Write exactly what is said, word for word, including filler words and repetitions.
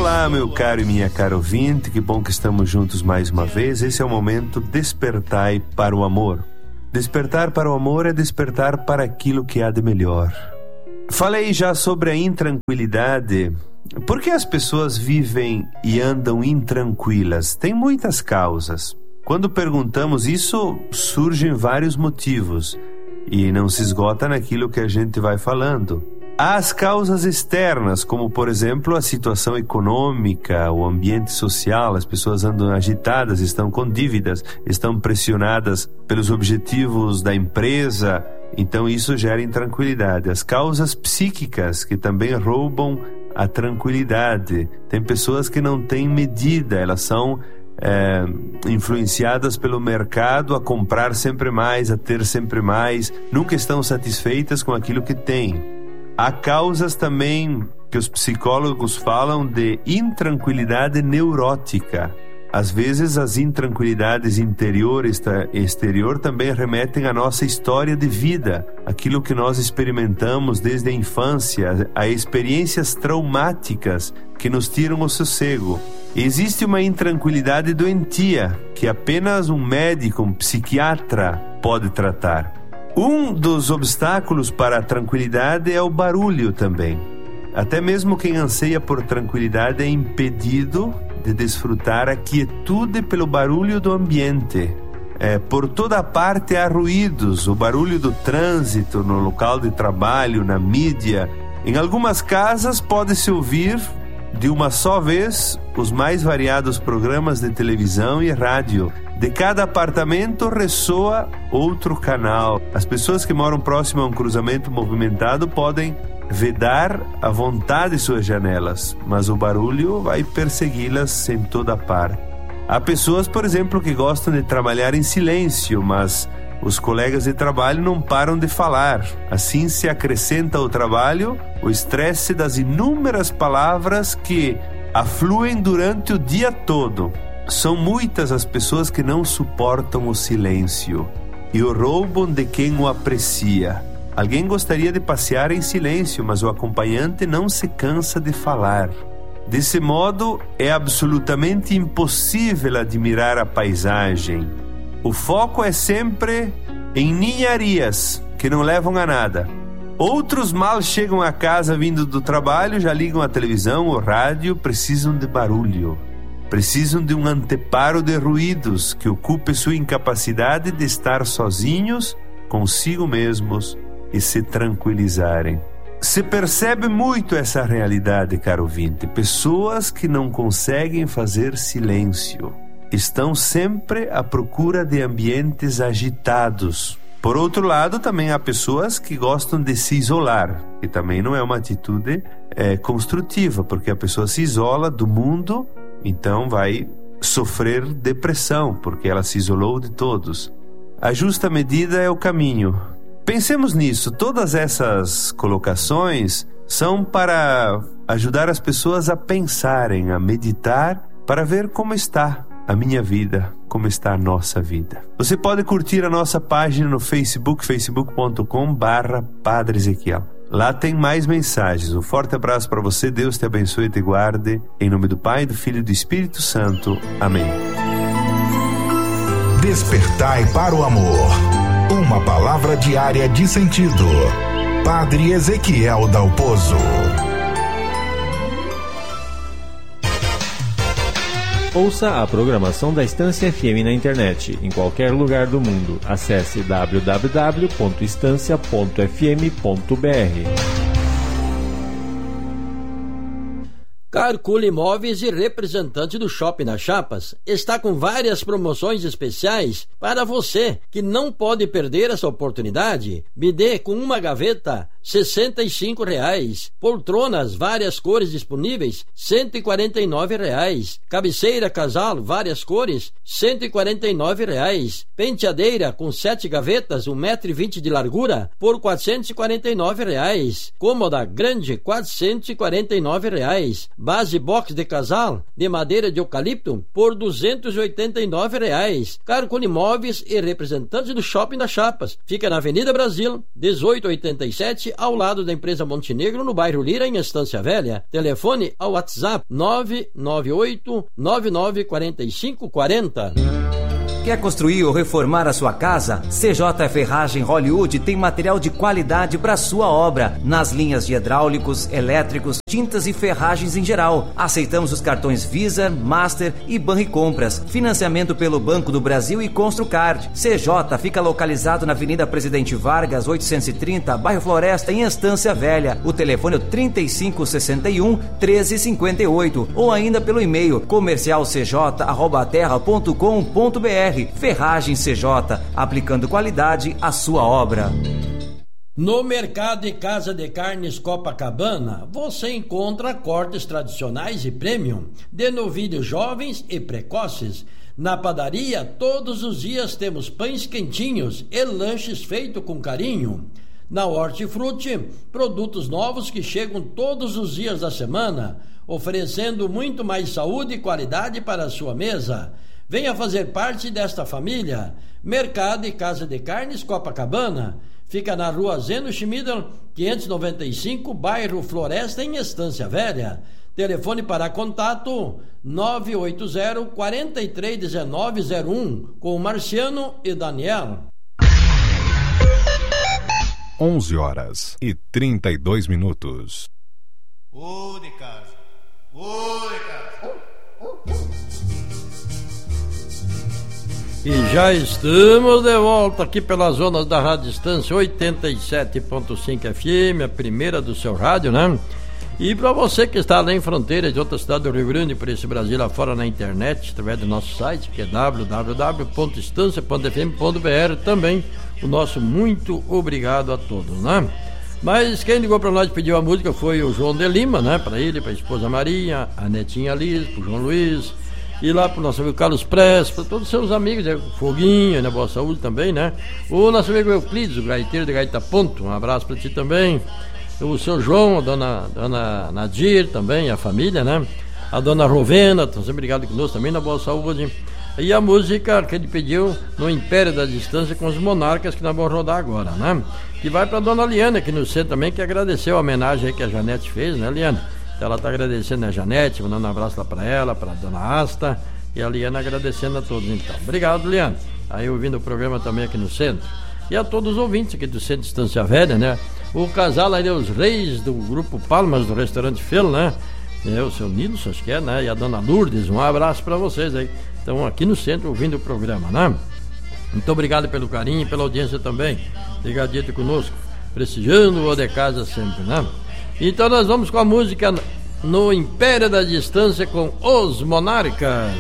Olá, meu caro e minha cara ouvinte, que bom que estamos juntos mais uma vez. Esse é o momento Despertai para o Amor. Despertar para o amor é despertar para aquilo que há de melhor. Falei já sobre a intranquilidade. Por que as pessoas vivem e andam intranquilas? Tem muitas causas. Quando perguntamos isso, surgem vários motivos e não se esgota naquilo que a gente vai falando. Há as causas externas, como por exemplo a situação econômica, o ambiente social. As pessoas andam agitadas, estão com dívidas, estão pressionadas pelos objetivos da empresa, então isso gera intranquilidade. As causas psíquicas, que também roubam a tranquilidade. Tem pessoas que não têm medida, elas são é, influenciadas pelo mercado a comprar sempre mais, a ter sempre mais, nunca estão satisfeitas com aquilo que têm. Há causas também que os psicólogos falam de intranquilidade neurótica. Às vezes as intranquilidades interior e exterior também remetem à nossa história de vida, aquilo que nós experimentamos desde a infância, a experiências traumáticas que nos tiram o sossego. Existe uma intranquilidade doentia que apenas um médico, um psiquiatra pode tratar. Um dos obstáculos para a tranquilidade é o barulho também. Até mesmo quem anseia por tranquilidade é impedido de desfrutar a quietude pelo barulho do ambiente. É, por toda parte há ruídos, o barulho do trânsito, no local de trabalho, na mídia. Em algumas casas pode-se ouvir de uma só vez os mais variados programas de televisão e rádio. De cada apartamento ressoa outro canal. As pessoas que moram próximo a um cruzamento movimentado podem vedar à vontade suas janelas, mas o barulho vai persegui-las em toda parte. Há pessoas, por exemplo, que gostam de trabalhar em silêncio, mas os colegas de trabalho não param de falar. Assim se acrescenta ao trabalho o estresse das inúmeras palavras que afluem durante o dia todo. São muitas as pessoas que não suportam o silêncio e o roubam de quem o aprecia. Alguém gostaria de passear em silêncio, mas o acompanhante não se cansa de falar. Desse modo, é absolutamente impossível admirar a paisagem. O foco é sempre em ninharias que não levam a nada. Outros mal chegam a casa vindo do trabalho, já ligam a televisão ou rádio, precisam de barulho. Precisam de um anteparo de ruídos que ocupe sua incapacidade de estar sozinhos, consigo mesmos e se tranquilizarem. Se percebe muito essa realidade, caro ouvinte. Pessoas que não conseguem fazer silêncio estão sempre à procura de ambientes agitados. Por outro lado, também há pessoas que gostam de se isolar, e também não é uma atitude é, construtiva, porque a pessoa se isola do mundo, então vai sofrer depressão, porque ela se isolou de todos. A justa medida é o caminho. Pensemos nisso. Todas essas colocações são para ajudar as pessoas a pensarem, a meditar, para ver como está a minha vida, como está a nossa vida. Você pode curtir a nossa página no Facebook, facebook ponto com barra Padre Ezequiel. Lá tem mais mensagens. Um forte abraço para você. Deus te abençoe e te guarde. Em nome do Pai, do Filho e do Espírito Santo. Amém. Despertai para o amor. Uma palavra diária de sentido. Padre Ezequiel Dalpozo. Ouça a programação da Estância F M na internet, em qualquer lugar do mundo. Acesse w w w ponto estância ponto f m ponto b r. Carcula Imóveis e representante do Shopping das Chapas está com várias promoções especiais para você que não pode perder essa oportunidade. B D com uma gaveta, sessenta e cinco reais. Poltronas, várias cores disponíveis, cento e quarenta e nove reais. Cabeceira casal, várias cores, cento e quarenta e nove reais. Penteadeira com sete gavetas, um metro e vinte de largura, por quatrocentos e quarenta e nove reais. Cômoda grande, quatrocentos e quarenta e nove reais. Base box de casal, de madeira de eucalipto, por duzentos e oitenta e nove reais. Carcula Imóveis e representante do Shopping das Chapas. Fica na Avenida Brasil, dezoito oitenta e sete, ao lado da empresa Montenegro, no bairro Lira, em Estância Velha. Telefone ao WhatsApp nove nove oito nove nove quatro cinco quatro zero. Quer construir ou reformar a sua casa? C J Ferragem Hollywood tem material de qualidade para sua obra, nas linhas de hidráulicos, elétricos, tintas e ferragens em geral. Aceitamos os cartões Visa, Master e Banricompras. Financiamento pelo Banco do Brasil e Construcard. C J fica localizado na Avenida Presidente Vargas, oitocentos e trinta, bairro Floresta, em Estância Velha. O telefone é trinta e cinco sessenta e um, treze cinquenta e oito ou ainda pelo e-mail comercial c j arroba terra ponto com ponto b r. Ferragem C J, aplicando qualidade à sua obra. No Mercado e Casa de Carnes Copacabana, você encontra cortes tradicionais e premium de novilhos jovens e precoces. Na padaria, todos os dias temos pães quentinhos e lanches feitos com carinho. Na Hortifruti, produtos novos que chegam todos os dias da semana, oferecendo muito mais saúde e qualidade para a sua mesa. Venha fazer parte desta família. Mercado e Casa de Carnes Copacabana. Fica na rua Zeno Schmieder, quinhentos e noventa e cinco, bairro Floresta, em Estância Velha. Telefone para contato nove oito zero, quatro três um nove zero um, com Marciano e Daniel. onze horas e trinta e dois minutos. Ô de casa, ô de casa. E já estamos de volta aqui pelas zonas da Rádio Distância oitenta e sete ponto cinco F M, a primeira do seu rádio, né? E para você que está além fronteiras de outra cidade do Rio Grande, por esse Brasil afora na internet, através do nosso site, que é w w w ponto estância ponto f m ponto b r, também o nosso muito obrigado a todos, né? Mas quem ligou para nós e pediu a música foi o João de Lima, né? Para ele, para a esposa Maria, a netinha Liz, para o João Luiz, e lá pro nosso amigo Carlos Press, para todos os seus amigos, né? Foguinho, né? Boa Saúde também, né? O nosso amigo Euclides, o gaiteiro de Gaita Ponto, um abraço para ti também. O seu João, a dona, dona Nadir também, a família, né? A dona Rovena, estão sempre ligados conosco também, na Boa Saúde. E a música que ele pediu no Império da Distância com os Monarcas, que nós vamos rodar agora, né? Que vai para a dona Liana, aqui no centro também, que agradeceu a homenagem aí que a Janete fez, né, Liana? Ela está agradecendo a Janete, mandando um abraço lá para ela, para a dona Asta, e a Liana agradecendo a todos, então. Obrigado, Liana. Aí ouvindo o programa também aqui no centro. E a todos os ouvintes aqui do Centro de Estância Velha, né? O casal aí, os reis do Grupo Palmas, do restaurante Fel, né? É, o seu Nilson, acho que é, né? E a dona Lourdes, um abraço para vocês aí. Estão aqui no centro ouvindo o programa, né? Muito obrigado pelo carinho e pela audiência também. Ligadito conosco, prestigiando o de casa sempre, né? Então nós vamos com a música No Império da Distância com Os Monarcas.